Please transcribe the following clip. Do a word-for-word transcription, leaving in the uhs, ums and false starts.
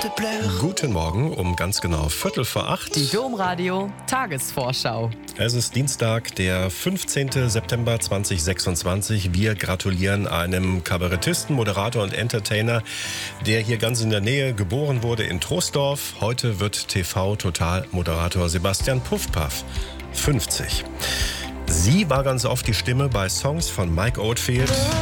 te plaire. Guten Morgen um ganz genau Viertel vor acht. Die Domradio Tagesvorschau. Es ist Dienstag, der fünfzehnten September zweitausendsechsundzwanzig. Wir gratulieren einem Kabarettisten, Moderator und Entertainer, der hier ganz in der Nähe geboren wurde in Troisdorf. Heute wird T V-Total-Moderator Sebastian Puffpaff fünfzig. Sie war ganz oft die Stimme bei Songs von Mike Oldfield.